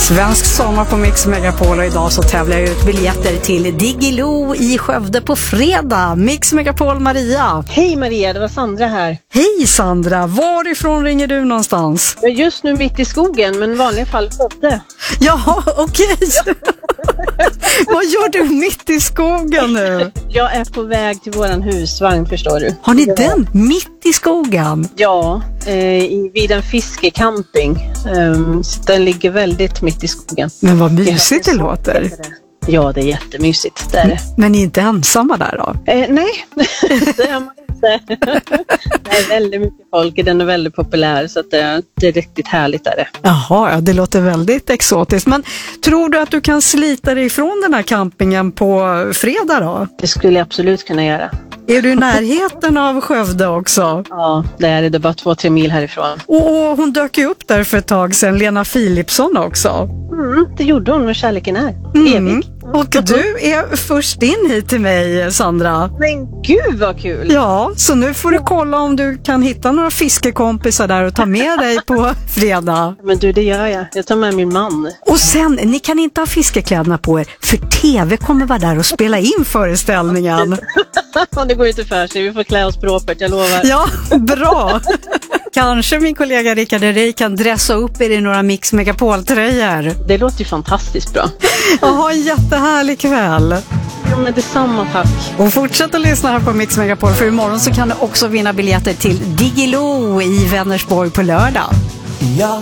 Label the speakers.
Speaker 1: Svensk sommar på Mix Megapol, och idag så tävlar jag ut biljetter till Diggiloo i Skövde på fredag. Mix Megapol, Maria.
Speaker 2: Hej Maria, det var Sandra här.
Speaker 1: Hej Sandra, varifrån ringer du någonstans?
Speaker 2: Jag är just nu mitt i skogen, men i vanliga fall Skövde.
Speaker 1: Jaha, okej. Vad gör du mitt i skogen nu?
Speaker 2: Jag är på väg till våran husvagn, förstår du.
Speaker 1: Har ni den mitt i skogen?
Speaker 2: Ja, vid en fiskecamping. Så den ligger väldigt mitt i skogen.
Speaker 1: Men vad mysigt det låter.
Speaker 2: Ja, det är jättemysigt, det är det.
Speaker 1: Men ni är inte ensamma där då?
Speaker 2: Nej, det är man inte. Det är väldigt mycket folk, den är väldigt populär, så att det är riktigt härligt är det.
Speaker 1: Jaha, ja, det låter väldigt exotiskt. Men tror du att du kan slita dig ifrån den här campingen på fredag då?
Speaker 2: Det skulle jag absolut kunna göra.
Speaker 1: Är du i närheten av Skövde också?
Speaker 2: Ja, det är det. Bara 2-3 mil härifrån.
Speaker 1: Och hon dök ju upp där för ett tag sedan, Lena Philipsson också.
Speaker 2: Det gjorde hon med Kärleken är. Evig.
Speaker 1: Och du är först in hit till mig, Sandra.
Speaker 2: Men gud vad kul!
Speaker 1: Ja, så nu får du kolla om du kan hitta några fiskekompisar där och ta med dig på fredag.
Speaker 2: Men du, det gör jag. Jag tar med min man.
Speaker 1: Och sen, ni kan inte ha fiskekläderna på er, för TV kommer vara där och spela in föreställningen.
Speaker 2: Det går inte för sig, vi får klä oss propert, jag lovar.
Speaker 1: Ja, bra! Kanske min kollega Rickard Herrey kan dressa upp er i några Mix Megapol-tröjor.
Speaker 2: Det låter ju fantastiskt bra.
Speaker 1: Ha en jättehärlig kväll.
Speaker 2: Ja, men detsamma, tack.
Speaker 1: Och fortsätt att lyssna här på Mix Megapol, för imorgon så kan du också vinna biljetter till Diggiloo i Vänersborg på lördag.
Speaker 3: Jag